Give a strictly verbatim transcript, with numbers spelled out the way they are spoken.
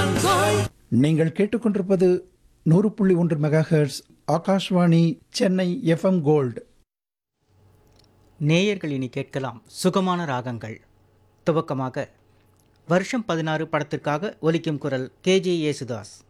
நீங்கள் கேட்டுக்கொண்டிருப்பது நூறு புள்ளி ஒன்று megahertz Akashvani Chennai FM gold. நேயர்கள் இனி கேட்கலாம் சுகமான ராகங்கள். துவக்கமாக வருஷம் பதினாறு படத்திற்காக ஒலிக்கும் குரல் கே ஜே யேசுதாஸ்.